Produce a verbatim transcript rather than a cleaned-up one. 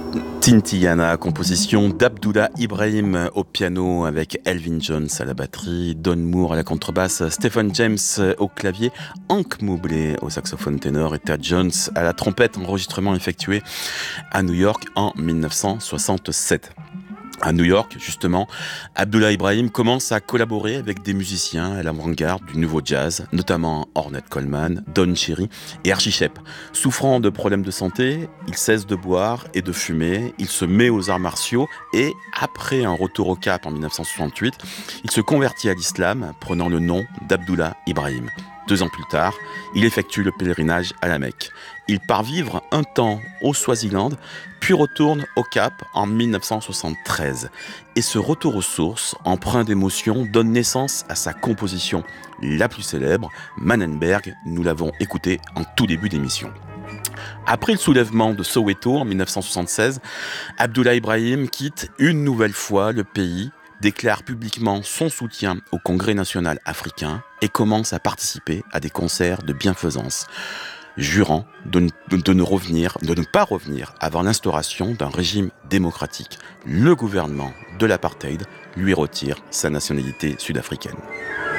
Tintiyana, composition d'Abdullah Ibrahim au piano avec Elvin Jones à la batterie, Don Moore à la contrebasse, Stephen James au clavier, Hank Mobley au saxophone ténor et Thad Jones à la trompette, enregistrement effectué à New York en dix-neuf cent soixante-sept. À New York, justement, Abdullah Ibrahim commence à collaborer avec des musiciens à l'avant-garde du nouveau jazz, notamment Ornette Coleman, Don Cherry et Archie Shepp. Souffrant de problèmes de santé, il cesse de boire et de fumer, il se met aux arts martiaux et, après un retour au Cap en dix-neuf cent soixante-huit, il se convertit à l'islam, prenant le nom d'Abdullah Ibrahim. Deux ans plus tard, il effectue le pèlerinage à la Mecque. Il part vivre un temps au Swaziland, puis retourne au Cap en dix-neuf cent soixante-treize. Et ce retour aux sources, empreint d'émotion, donne naissance à sa composition la plus célèbre, Mannenberg. Nous l'avons écouté en tout début d'émission. Après le soulèvement de Soweto en dix-neuf cent soixante-seize, Abdullah Ibrahim quitte une nouvelle fois le pays, déclare publiquement son soutien au Congrès national africain et commence à participer à des concerts de bienfaisance, jurant de ne, de ne revenir, de ne pas revenir avant l'instauration d'un régime démocratique. Le gouvernement de l'apartheid lui retire sa nationalité sud-africaine.